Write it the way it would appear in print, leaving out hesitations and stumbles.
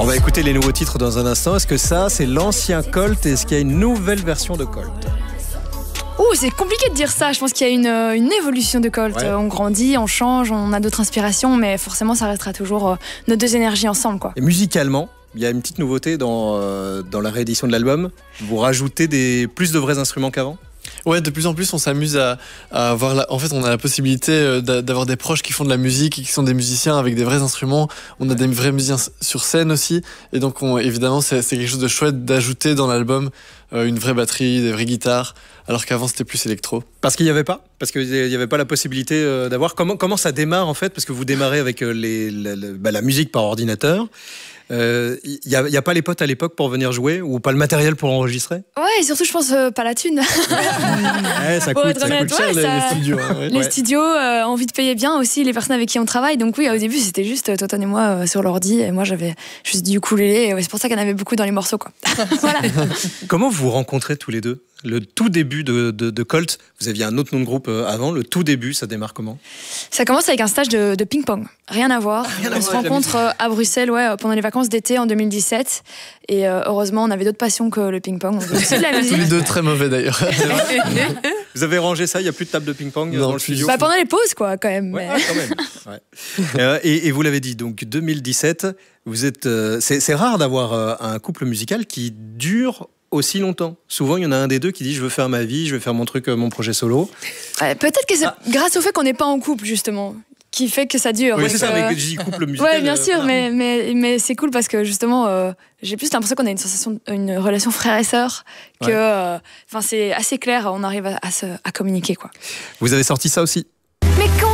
On va écouter les nouveaux titres dans un instant. Est-ce que ça, c'est l'ancien Colt? Est-ce qu'il y a une nouvelle version de Colt? C'est compliqué de dire ça. Je pense qu'il y a une évolution de Colt. Ouais. On grandit, on change, on a d'autres inspirations, mais forcément, ça restera toujours nos deux énergies ensemble, quoi. Et musicalement, il y a une petite nouveauté dans la réédition de l'album. Vous rajoutez plus de vrais instruments qu'avant? Ouais, de plus en plus, on s'amuse à avoir. En fait, on a la possibilité d'avoir des proches qui font de la musique et qui sont des musiciens avec des vrais instruments. On a des vrais musiciens sur scène aussi. Et donc, évidemment, c'est quelque chose de chouette d'ajouter dans l'album une vraie batterie, des vraies guitares, alors qu'avant, c'était plus électro. Parce qu'il n'y avait pas? Parce qu'il n'y avait pas la possibilité d'avoir. Comment ça démarre en fait? Parce que vous démarrez avec la musique par ordinateur. Il n'y a pas les potes à l'époque pour venir jouer ou pas le matériel pour enregistrer? Ouais, et surtout, je pense pas la thune. Ça Pour coûte, être ça honnête, coûte cher, ouais, les studios. Hein, ouais. Les studios, envie de payer bien aussi les personnes avec qui on travaille. Donc oui, au début, c'était juste Toton et moi sur l'ordi. Et moi, j'avais juste du ukulélé. Et ouais, c'est pour ça qu'il y en avait beaucoup dans les morceaux, quoi. Voilà. Comment vous vous rencontrez tous les deux? Le tout début de Colt, vous aviez un autre nom de groupe avant. Le tout début, ça démarre comment? Ça commence avec un stage de ping-pong. Rien à voir. On se rencontre à Bruxelles pendant les vacances d'été en 2017. Et heureusement, on avait d'autres passions que le ping-pong. On faisait aussi de la musique. Tous les deux très mauvais d'ailleurs. Vous avez rangé ça? Il n'y a plus de table de ping-pong dans le studio? Pendant les pauses, quoi, quand même. Ouais, quand même. Ouais. Et vous l'avez dit, donc 2017, vous êtes. C'est rare d'avoir un couple musical qui dure aussi longtemps. Souvent, il y en a un des deux qui dit je veux faire ma vie, je veux faire mon truc, mon projet solo. Peut-être que c'est grâce au fait qu'on n'est pas en couple, justement, qui fait que ça dure. Oui, c'est ça, mais je dis couple musical. Ouais, bien sûr, mais c'est cool parce que justement, j'ai plus l'impression qu'on a une relation frère et sœur que, c'est assez clair, on arrive à communiquer, quoi. Vous avez sorti ça aussi? Mais quand